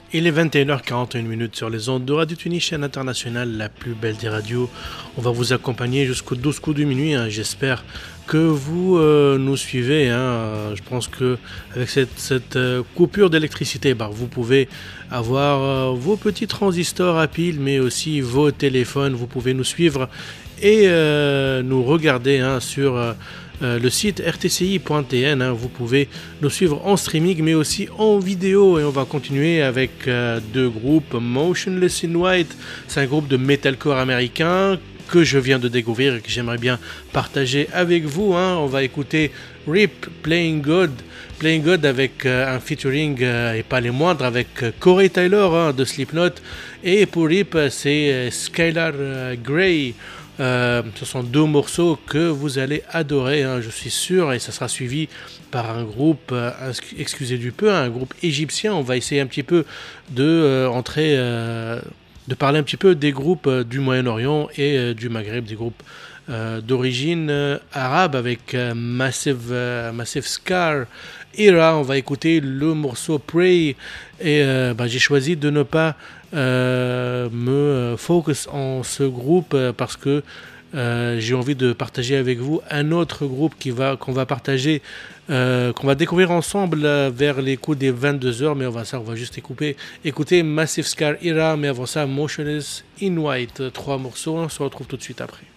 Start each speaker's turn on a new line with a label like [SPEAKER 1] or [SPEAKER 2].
[SPEAKER 1] Il est 21h41 sur les ondes de Radio Tunis, chaîne internationale, la plus belle des radios. On va vous accompagner jusqu'au 12 coups de minuit. J'espère que vous nous suivez. Je pense que avec cette coupure d'électricité, vous pouvez avoir vos petits transistors à pile, mais aussi vos téléphones. Vous pouvez nous suivre et nous regarder sur le site rtci.tn. Vous pouvez nous suivre en streaming mais aussi en vidéo, et on va continuer avec deux groupes. Motionless in White, c'est un groupe de metalcore américain que je viens de découvrir et que j'aimerais bien partager avec vous. On va écouter Rip Playing God avec un featuring et pas les moindres avec Corey Taylor de Slipknot, et pour Rip c'est Skylar Grey. Ce sont deux morceaux que vous allez adorer, je suis sûr, et ça sera suivi par un groupe, excusez du peu, un groupe égyptien. On va essayer un petit peu de parler un petit peu des groupes du Moyen-Orient et du Maghreb, des groupes d'origine arabe avec Massive Scar Era. On va écouter le morceau Pray, et j'ai choisi de ne pas me focus en ce groupe parce que j'ai envie de partager avec vous un autre groupe qu'on va partager, qu'on va découvrir ensemble vers les coups des 22h. Mais avant ça, on va juste écouter Massive Scar Era, mais avant ça, Motionless in White. 3 morceaux, on se retrouve tout de suite après.